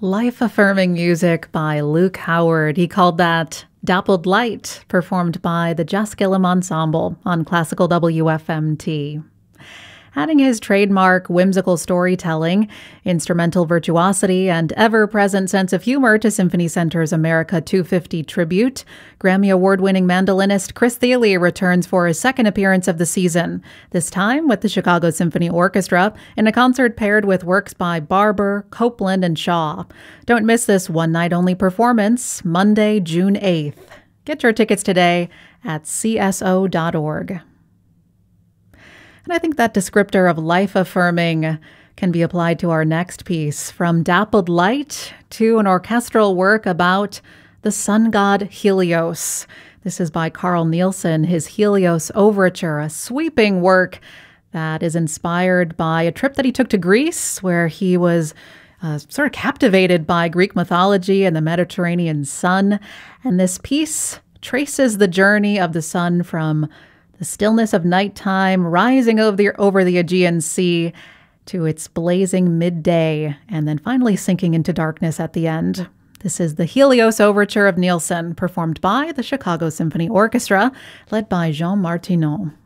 Life-affirming music by Luke Howard. He called that Dappled Light, performed by the Jaskillam Ensemble on Classical WFMT. Adding his trademark whimsical storytelling, instrumental virtuosity, and ever-present sense of humor to Symphony Center's America 250 tribute, Grammy Award-winning mandolinist Chris Thile returns for his second appearance of the season, this time with the Chicago Symphony Orchestra in a concert paired with works by Barber, Copeland, and Shaw. Don't miss this one-night-only performance, Monday, June 8th. Get your tickets today at cso.org. And I think that descriptor of life-affirming can be applied to our next piece, from dappled light to an orchestral work about the sun god Helios. This is by Carl Nielsen, his Helios Overture, a sweeping work that is inspired by a trip that he took to Greece, where he was sort of captivated by Greek mythology and the Mediterranean sun. And this piece traces the journey of the sun from the stillness of nighttime, rising over the Aegean Sea to its blazing midday, and then finally sinking into darkness at the end. This is the Helios Overture of Nielsen, performed by the Chicago Symphony Orchestra, led by Jean Martineau.